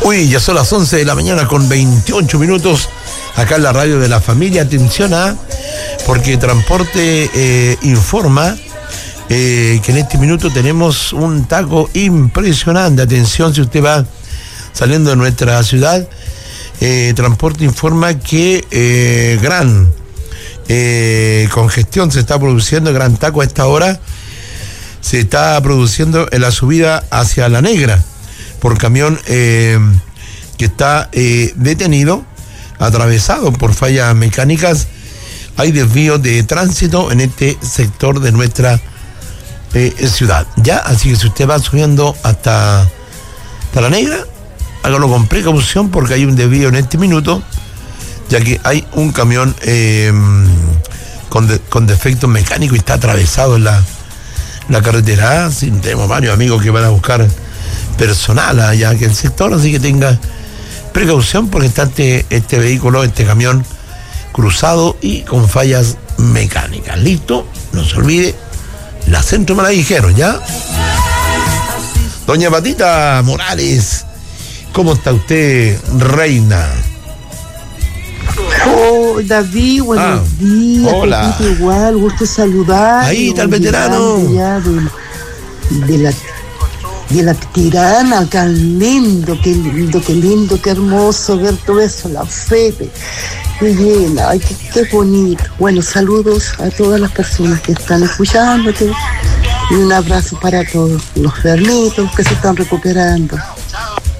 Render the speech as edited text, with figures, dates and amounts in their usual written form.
Uy, ya son las 11 de la mañana con 28 minutos acá en la radio de la familia. Atención porque Transporte informa que en este minuto tenemos un taco impresionante. Atención, si usted va saliendo de nuestra ciudad, Transporte informa que gran congestión se está produciendo, gran taco a esta hora se está produciendo en la subida hacia La Negra por camión que está detenido, atravesado por fallas mecánicas. Hay desvíos de tránsito en este sector de nuestra ciudad. Ya, así que si usted va subiendo hasta La Negra, hágalo con precaución porque hay un desvío en este minuto, ya que hay un camión con defectos mecánicos y está atravesado en la carretera. Sí, tenemos varios amigos que van a buscar personal allá que el sector, así que tenga precaución porque está este vehículo, este camión cruzado y con fallas mecánicas. Listo, no se olvide, la Centro me la dijeron, ¿ya? Doña Patita Morales, ¿cómo está usted, reina? Oh, David, buenos días. Hola. Igual, gusto saludar. Ahí está el veterano. De la Tirana, qué lindo, qué hermoso ver todo eso, la fe, qué llena, ay, qué bonito. Bueno, saludos a todas las personas que están escuchándote y un abrazo para todos los enfermitos que se están recuperando.